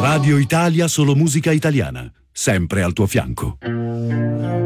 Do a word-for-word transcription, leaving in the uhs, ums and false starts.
Radio Italia Solo Musica Italiana, sempre al tuo fianco.